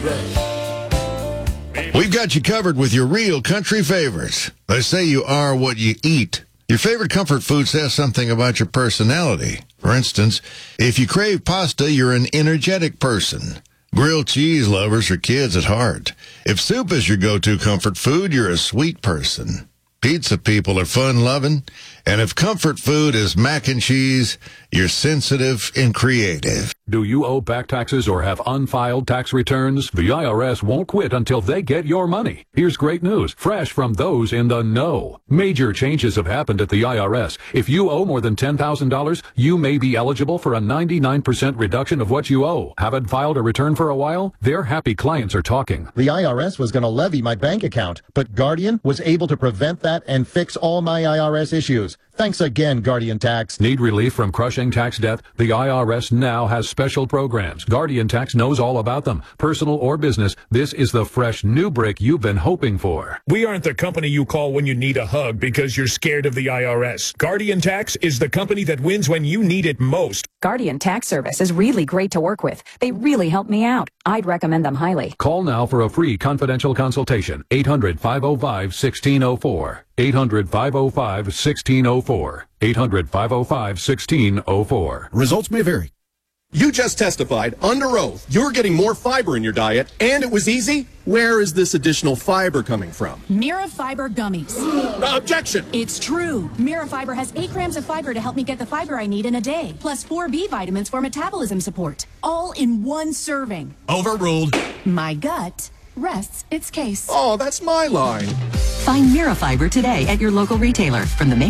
We've got you covered with your real country favorites. They say you are what you eat. Your favorite comfort food says something about your personality. For instance, if you crave pasta, you're an energetic person. Grilled cheese lovers are kids at heart. If soup is your go-to comfort food, you're a sweet person. Pizza people are fun-loving. And if comfort food is mac and cheese, you're sensitive and creative. Do you owe back taxes or have unfiled tax returns? The IRS won't quit until they get your money. Here's great news, fresh from those in the know. Major changes have happened at the IRS. If you owe more than $10,000, you may be eligible for a 99% reduction of what you owe. Haven't filed a return for a while? Their happy clients are talking. The IRS was going to levy my bank account, but Guardian was able to prevent that and fix all my IRS issues. Thanks again, Guardian Tax. Need relief from crushing tax debt? The IRS now has special programs. Guardian Tax knows all about them. Personal or business, this is the fresh new break you've been hoping for. We aren't the company you call when you need a hug because you're scared of the IRS. Guardian Tax is the company that wins when you need it most. Guardian Tax Service is really great to work with. They really help me out. I'd recommend them highly. Call now for a free confidential consultation. 800-505-1604. 800-505-1604. 800-505-1604. Results may vary. You just testified under oath you're getting more fiber in your diet, and it was easy. Where is this additional fiber coming from? Mira Fiber Gummies. Objection! It's true. Mira Fiber has 8 grams of fiber to help me get the fiber I need in a day, plus 4 B vitamins for metabolism support. All in one serving. Overruled. My gut rests its case. Oh, that's my line. Find Mira Fiber today at your local retailer. From the